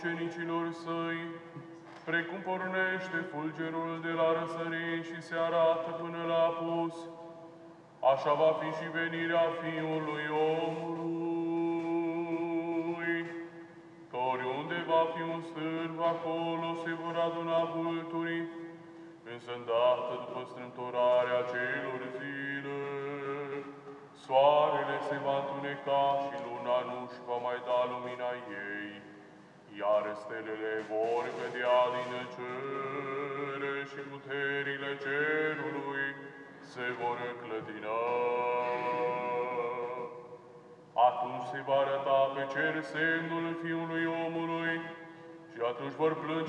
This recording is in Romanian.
ucenicilor săi, precum pornește fulgerul de la răsărit și se arată până la apus, așa va fi și venirea Fiului omului. Că oriunde va fi un stârv, acolo se vor aduna vulturii, însă îndată după strâmtorarea celor zile, soarele se va întuneca și luna nu-și va mai da lumina ei, iar stelele vor cădea din cere și puterile cerului se vor înclătina. Atunci se va arăta pe cer semnul Fiului omului și atunci vor plânge